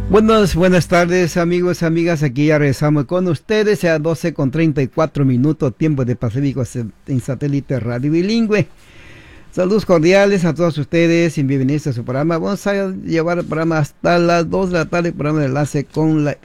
Buenas tardes, amigos, amigas. Aquí ya regresamos con ustedes a 12:34 tiempo de Pacífico en satélite radio bilingüe. Saludos cordiales a todos ustedes y bienvenidos a su programa. Vamos a llevar el programa hasta las 2 de la tarde, programa de enlace con la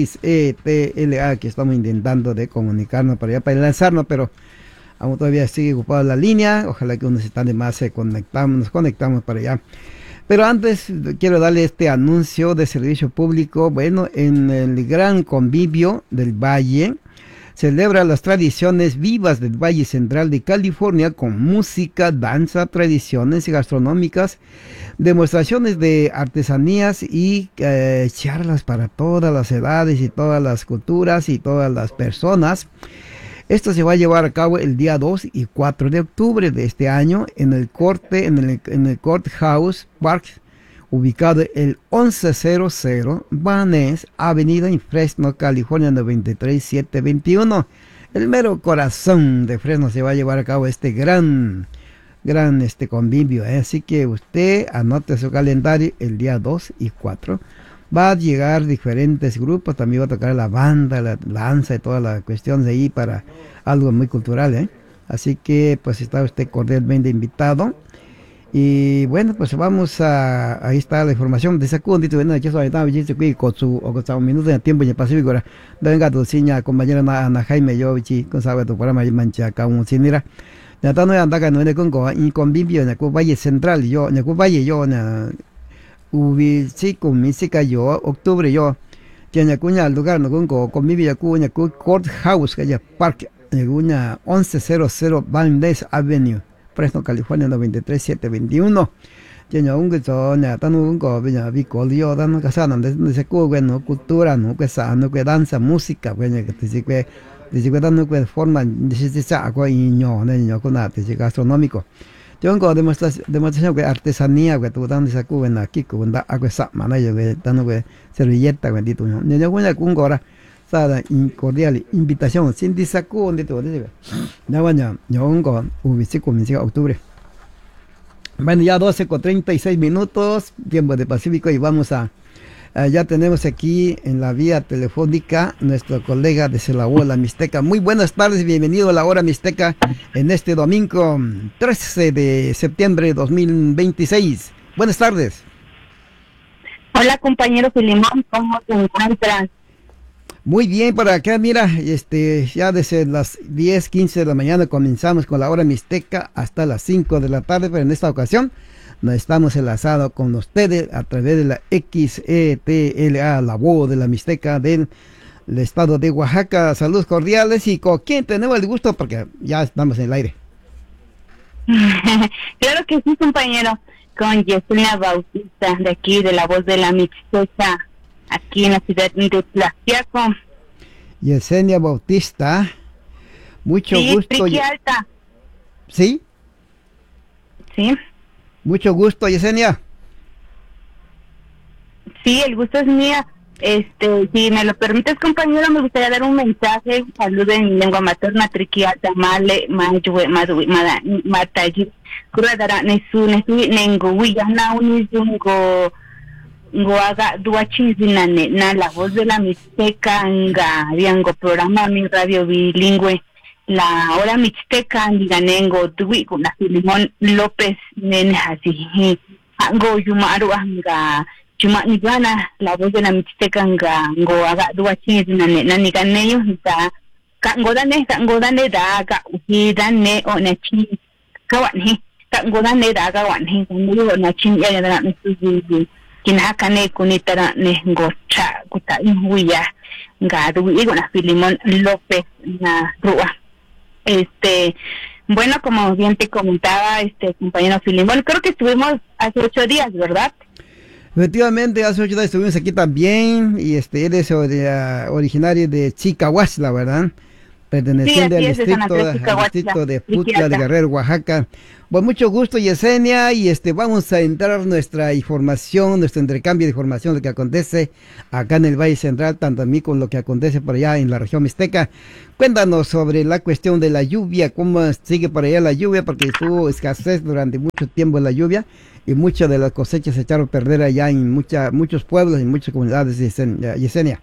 XETLA, que estamos intentando de comunicarnos para allá, para lanzarnos, pero aún todavía sigue ocupada la línea. Ojalá que unos están de más, nos conectamos para allá. Pero antes quiero darle este anuncio de servicio público. Bueno, en el Gran Convivio del Valle celebra las tradiciones vivas del Valle Central de California con música, danza, tradiciones gastronómicas, demostraciones de artesanías y charlas para todas las edades y todas las culturas y todas las personas. Esto se va a llevar a cabo el día 2 y 4 de octubre de este año en el Courthouse Park, ubicado el 1100 Van Ness Avenida en Fresno, California 93721. El mero corazón de Fresno se va a llevar a cabo este gran convivio. Así que usted anote su calendario el día 2 y 4. Va a llegar diferentes grupos, también va a tocar la banda, la danza y todas las cuestiones de ahí para algo muy cultural, Así que pues está usted cordialmente invitado. Y bueno, pues vamos ahí está la información de Secundito, bueno, yo soy David Chiqui con su un minuto de tiempo en el Pacífico. Ahora, venga tu seña compañera Ana Jaime yo con sabe tu programa y mancha acá un sinira. Ya está no anda acá no le congo y convivio en el Valle Central, yo en el Valle yo ubi sí con música yo octubre yo tiene cuña lugar no con mi villa cuña Courthouse que ya Park cuña 1100 Van Ness Avenue Fresno California 93721 tiene un que son tan un go villa bicolio dan casana donde se bueno cultura no que sano que danza música bueno que te dice que dando que forma de esa agua y no con arte gastronómico. Tengo demostración de artesanía que tú dan esa cuba aquí con da agua esa mana yo que dando que servilleta bendito yo voy a con ahora sada cordial invitación sin disacu donde tú dices ya bueno yo con ubici comienza octubre. Bueno, ya 12:36 tiempo de Pacífico y vamos a ya tenemos aquí en la vía telefónica nuestro colega de la hora Mixteca. Muy buenas tardes y bienvenido a la hora Mixteca en este domingo 13 de septiembre de 2026. Buenas tardes. Hola compañero Filimón, ¿cómo te encuentras? Muy bien, por acá mira, ya desde las 10:15 de la mañana comenzamos con la hora Mixteca hasta las 5 de la tarde, pero en esta ocasión nos estamos enlazados con ustedes a través de la XETLA, la voz de la Mixteca del estado de Oaxaca. Saludos cordiales y con quién tenemos el gusto porque ya estamos en el aire. Claro que sí, compañero, con Yesenia Bautista de aquí de la voz de la Mixteca, aquí en la ciudad de Tlaxiaco. Yesenia Bautista, mucho sí, gusto. Alta. ¿Sí? Sí. Mucho gusto, Yesenia. Sí, el gusto es mía. Si me lo permites, compañero, me gustaría dar un mensaje, un saludo en lengua materna, triquiata, male, manjue, madui, mataji, curadara, nesu, nengo, huyana, unizungo, ngoaga, duachizinane, na la voz de la Mixteca, nga, riango, programa, mi radio bilingüe. La hora Mixteca Niganengo Tui con la Filimón López Nenhasi Ango Yumaru Anga Chuma Nigana la voz de la Mixteca Anga Ngo Aga Duachi Naniganeyo Nita Kangodane Daga Uhidane Onachi Kawani Kangodane Daga Wani Ngo Nachin Yadana Nisuzi Kinakane Kunitara Nengocha Kuta Inhuya Nga Dui con la Filimón López Na Rua. Bueno, como bien te comentaba, compañero Filimón, creo que estuvimos hace 8 días, ¿verdad? Efectivamente, hace 8 días estuvimos aquí también, y él es originario de Chicahuas, la verdad. perteneciente así es, de San Andrés, al distrito de Putla de Triquiata. Guerrero, Oaxaca. Pues mucho gusto, Yesenia, y vamos a entrar nuestra información, nuestro intercambio de información, lo que acontece acá en el Valle Central, tanto a mí como lo que acontece por allá en la región mixteca. Cuéntanos sobre la cuestión de la lluvia, cómo sigue por allá la lluvia, porque tuvo escasez durante mucho tiempo la lluvia, y muchas de las cosechas se echaron a perder allá en muchos pueblos y muchas comunidades, Yesenia.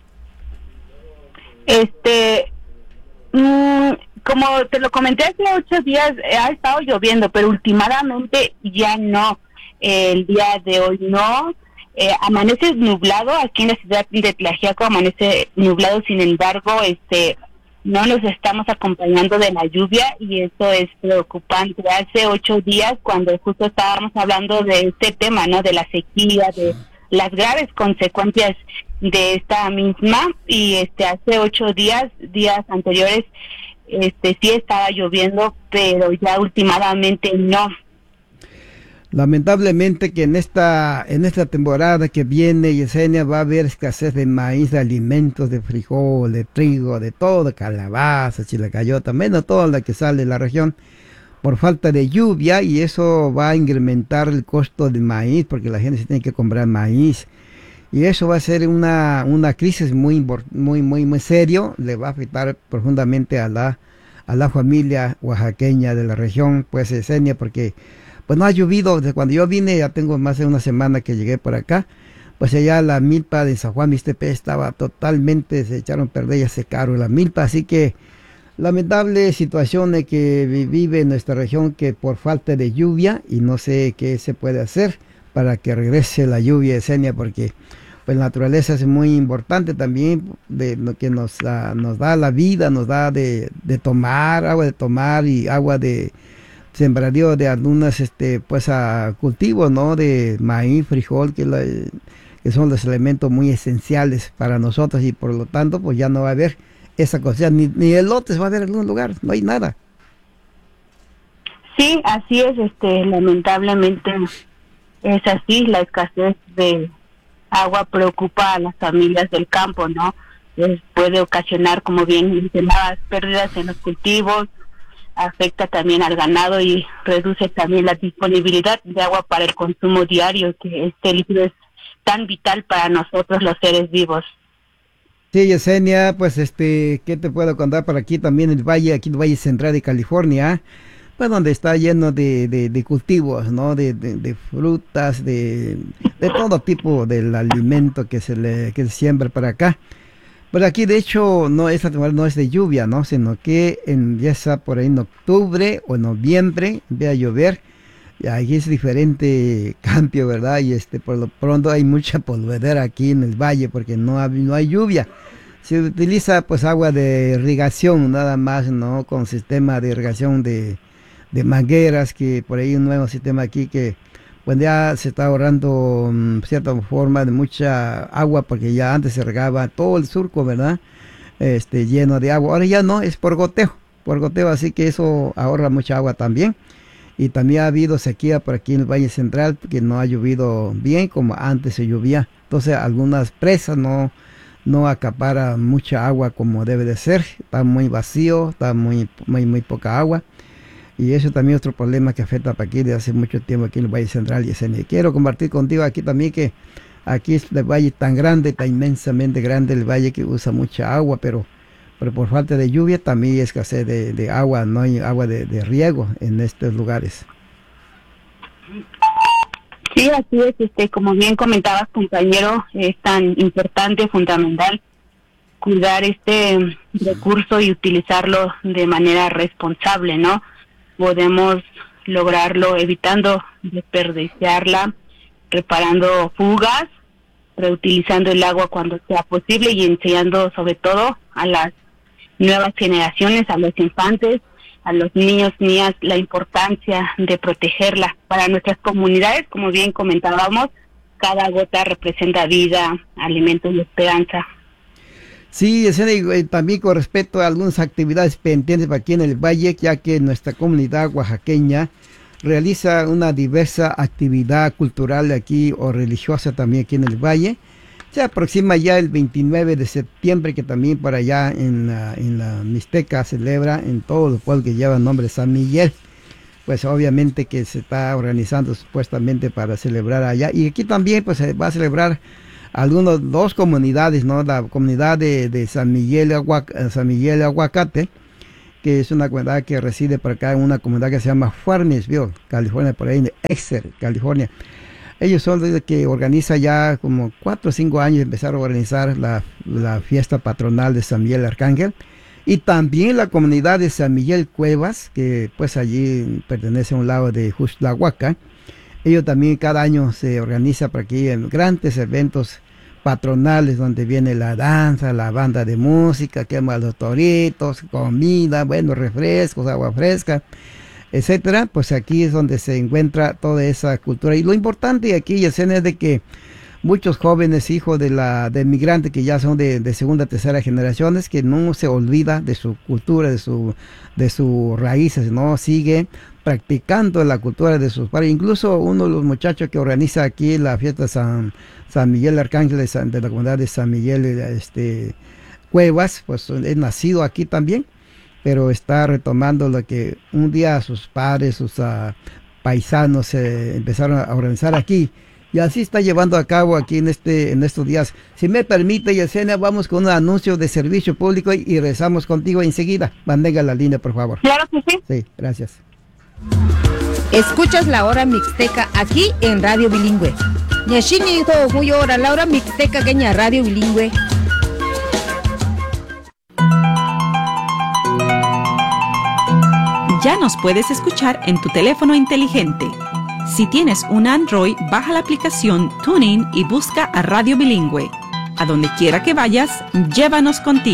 Como te lo comenté hace 8 días, ha estado lloviendo, pero últimamente ya no. El día de hoy no. Amanece nublado aquí en la ciudad de Tlaxiaco, amanece nublado. Sin embargo, no nos estamos acompañando de la lluvia y eso es preocupante. Hace 8 días, cuando justo estábamos hablando de este tema, ¿no? De la sequía, de las graves consecuencias de esta misma, y hace 8 días anteriores, sí estaba lloviendo, pero ya últimamente no. Lamentablemente que en esta temporada que viene, Yesenia, va a haber escasez de maíz, de alimentos, de frijol, de trigo, de todo, de calabaza, chilacayota, menos todo lo que sale de la región por falta de lluvia, y eso va a incrementar el costo del maíz porque la gente se tiene que comprar maíz. Y eso va a ser una crisis muy serio, le va a afectar profundamente a la familia oaxaqueña de la región, pues Yesenia, porque pues no ha llovido desde cuando yo vine. Ya tengo más de una semana que llegué por acá. Pues allá la milpa de San Juan Mixtepec estaba totalmente, se echaron a perder, ya secaron la milpa, así que lamentable situación de que vive en nuestra región, que por falta de lluvia, y no sé qué se puede hacer para que regrese la lluvia, Yesenia, porque pues la naturaleza es muy importante también, de lo que nos da la vida, nos da de tomar, agua de tomar y agua de sembradío de algunas cultivos, ¿no? De maíz, frijol, que son los elementos muy esenciales para nosotros, y por lo tanto pues ya no va a haber esa cosa, ni elotes va a haber en algún lugar, no hay nada. Sí, así es, lamentablemente es así. La escasez de agua preocupa a las familias del campo, ¿no? Puede ocasionar, como bien mencionabas, pérdidas en los cultivos, afecta también al ganado y reduce también la disponibilidad de agua para el consumo diario, que este líquido es tan vital para nosotros los seres vivos. Sí, Yesenia, pues ¿qué te puedo contar? Por aquí también el Valle Central de California, pues donde está lleno de cultivos, ¿no? De frutas, de todo tipo del alimento que se siembra para acá. Pero aquí de hecho esta temporada no es de lluvia, ¿no? Sino que empieza por ahí en octubre o noviembre, empieza a llover. Y aquí es diferente cambio, ¿verdad? Y por lo pronto hay mucha polvedera aquí en el valle porque no hay lluvia. Se utiliza pues agua de irrigación nada más, ¿no? Con sistema de irrigación de mangueras, que por ahí un nuevo sistema aquí que pues ya se está ahorrando cierta forma de mucha agua, porque ya antes se regaba todo el surco, ¿verdad? Lleno de agua. Ahora ya no, es por goteo, así que eso ahorra mucha agua también. Y también ha habido sequía por aquí en el Valle Central, porque no ha llovido bien como antes se llovía. Entonces algunas presas no acapara mucha agua como debe de ser, está muy vacío, está muy poca agua. Y eso también es otro problema que afecta para aquí desde hace mucho tiempo aquí en el Valle Central, Yesenia. Quiero compartir contigo aquí también que aquí es el valle tan grande, tan inmensamente grande el valle, que usa mucha agua, pero por falta de lluvia también hay escasez de agua, no hay agua de riego en estos lugares. Sí, así es, como bien comentabas, compañero, es tan importante, fundamental, cuidar este recurso y utilizarlo de manera responsable, ¿no? Podemos lograrlo evitando desperdiciarla, reparando fugas, reutilizando el agua cuando sea posible y enseñando sobre todo a las nuevas generaciones, a los infantes, a los niños, niñas, la importancia de protegerla. Para nuestras comunidades, como bien comentábamos, cada gota representa vida, alimento y esperanza. Sí, también con respecto a algunas actividades pendientes aquí en el valle, ya que nuestra comunidad oaxaqueña realiza una diversa actividad cultural aquí o religiosa también aquí en el valle, Se aproxima ya el 29 de septiembre, que también por allá en la Mixteca celebra en todos los pueblos que llevan nombre San Miguel. Pues obviamente que se está organizando supuestamente para celebrar allá. Y aquí también pues se va a celebrar dos comunidades, ¿no? La comunidad de San Miguel Aguacate, que es una comunidad que reside por acá en una comunidad que se llama Farmersville, California, por ahí en Exeter, California. Ellos son los que organizan ya como 4 o 5 años, empezaron a organizar la fiesta patronal de San Miguel Arcángel. Y también la comunidad de San Miguel Cuevas, que pues allí pertenece a un lado de Justlahuaca. Ellos también cada año se organiza por aquí en grandes eventos patronales donde viene la danza, la banda de música, quema los toritos, comida, buenos refrescos, agua fresca, etcétera. Pues aquí es donde se encuentra toda esa cultura. Y lo importante aquí, Yesenia, es de que muchos jóvenes hijos de migrantes que ya son de segunda, tercera generaciones, que no se olvida de su cultura, de sus raíces, ¿no? Sigue practicando la cultura de sus padres. Incluso uno de los muchachos que organiza aquí la fiesta San Miguel Arcángel de la comunidad de San Miguel Cuevas, pues es nacido aquí también, pero está retomando lo que un día sus padres, sus paisanos empezaron a organizar aquí. Y así está llevando a cabo aquí en estos días. Si me permite, Yesenia, vamos con un anuncio de servicio público y regresamos contigo enseguida. Mantenga la línea, por favor. Claro que sí. Sí, gracias. Escuchas la hora mixteca aquí en Radio Bilingüe. Nyashini ho muy hora la hora mixteca queña Radio Bilingüe. Ya nos puedes escuchar en tu teléfono inteligente. Si tienes un Android, baja la aplicación TuneIn y busca a Radio Bilingüe. A donde quiera que vayas, llévanos contigo.